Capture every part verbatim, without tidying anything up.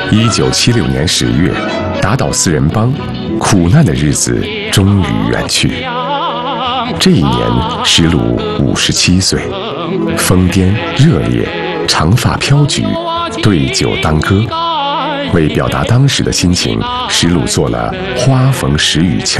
一九七六年十月，打倒四人帮，苦难的日子终于远去。这一年，石鲁五十七岁，疯癫热烈，长发飘举，对酒当歌。为表达当时的心情，石鲁做了《花逢十语俏》。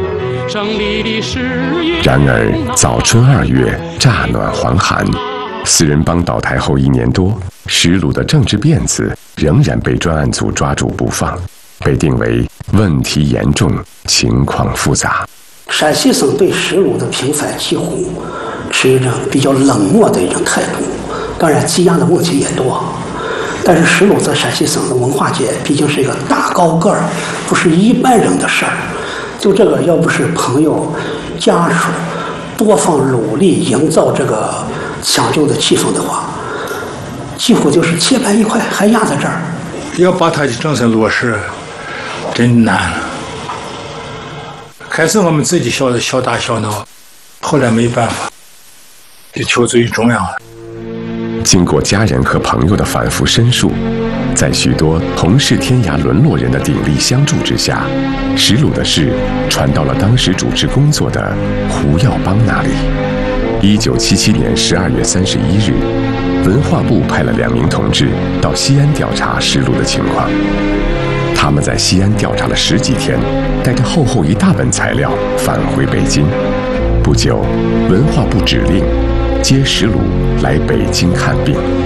然而早春二月，乍暖还寒。四人帮倒台后一年多，石鲁的政治辫子仍然被专案组抓住不放，被定为问题严重、情况复杂。 陕西省对石鲁的平反几乎持一种比较冷漠的一种态度，当然积压的问题也多。但是石鲁在陕西省的文化界毕竟是一个大高个儿，不是一般人的事儿。就这个，要不是朋友、家属多方努力营造这个抢救的气氛的话，几乎就是切盘一块，还压在这儿。 要把他的政策落实，真难了。开始我们自己小的小打小闹，后来没办法，就求助于中央了。 经过家人和朋友的反复申诉，在许多同是天涯沦落人的鼎力相助之下，石鲁的事传到了当时主持工作的胡耀邦那里。一九七七年十二月三十一日，文化部派了两名同志到西安调查石鲁的情况。他们在西安调查了十几天，带着厚厚一大本材料返回北京。不久，文化部指令接石鲁来北京看病。